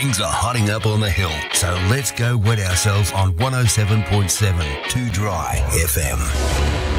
Things are hotting up on the hill, so let's go wet ourselves on 107.7 2 Dry FM.